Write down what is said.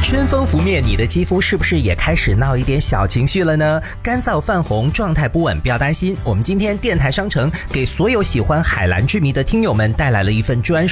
春风拂面，你的肌肤是不是也开始闹一点小情绪了呢？干燥泛红，状态不稳，不要担心。我们今天电台商城给所有喜欢海蓝之谜的听友们带来了一份专